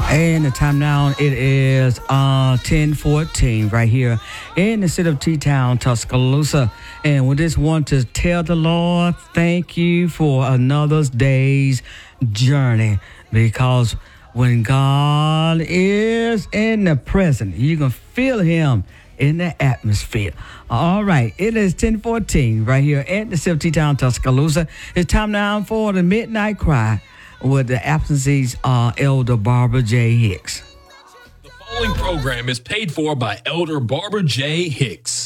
And the time now, it is 10:14 right here in the city of T-Town, Tuscaloosa. And we just want to tell the Lord, thank you for another day's journey. Because when God is in the present, you can feel him in the atmosphere. All right, it is 10:14 right here at the city of T-Town, Tuscaloosa. It's time now for the Midnight Cry with the absences Elder Barbara J. Hicks. The following program is paid for by Elder Barbara J. Hicks.